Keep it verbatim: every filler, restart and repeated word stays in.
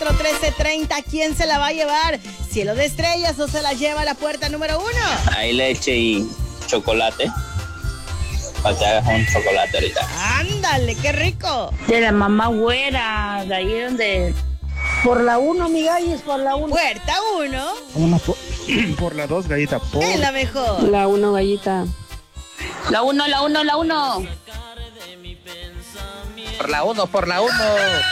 cuatro trece treinta. ¿Quién se la va a llevar? ¿Cielo de estrellas o se la lleva a la puerta número uno? Hay leche y chocolate. Para que hagas un chocolate ahorita. ¡Ándale, qué rico! De la mamá güera, de ahí donde... Por la uno, mi gallo, es por la uno. Puerta uno. Vámonos por, por la dos, gallita. Por... Es la mejor. La uno, gallita. La uno, la uno, la uno. Por la uno, por la uno.